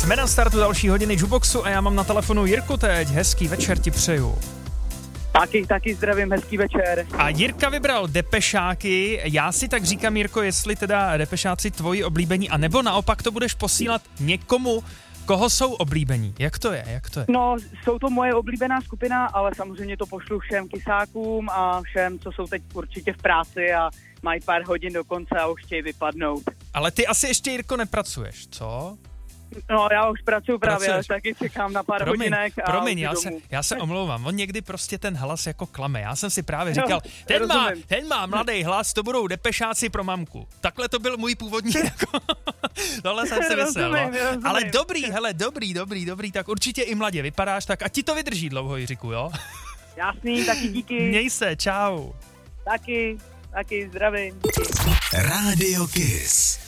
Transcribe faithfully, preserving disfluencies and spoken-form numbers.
Jsme na startu další hodiny Juboxu a já mám na telefonu Jirku teď. Hezký večer ti přeju. Taky, taky zdravím, hezký večer. A Jirka vybral Depešáky. Já si tak říkám, Jirko, jestli teda Depešáci tvoji oblíbení, anebo naopak to budeš posílat někomu, koho jsou oblíbení. Jak to je, jak to je? No, jsou to moje oblíbená skupina, ale samozřejmě to pošlu všem kysákům a všem, co jsou teď určitě v práci a mají pár hodin do konce a už chtějí vypadnout. Ale ty asi ještě, Jirko, nepracuješ, co? No, já už pracuji právě, Pracuješ. ale taky čekám na pár Promiň, hodinek a promiň, už já jdu se, domů. já se omlouvám, on někdy prostě ten hlas jako klame. Já jsem si právě No, říkal, ten, má, rozumím. ten má mladý hlas, to budou Depešáci pro mamku. Takhle to byl můj původní, jako, tohle jsem si myslel. No. Rozumím, rozumím. Ale dobrý, hele, dobrý, dobrý, dobrý, tak určitě i mladě vypadáš, tak a ti to vydrží dlouho, Jiříku, jo? Jasný, taky díky. Měj se, čau. Taky, taky zdravím. Radio Kiss.